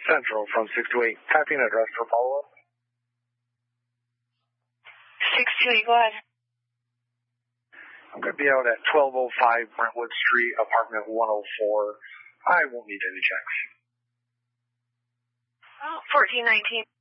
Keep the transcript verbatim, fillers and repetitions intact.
Central from six two eight. Copy and address for follow-up. six two eight, go ahead. I'm going to be out at twelve oh five Brentwood Street, apartment one oh four. I won't need any checks. Oh, fourteen nineteen.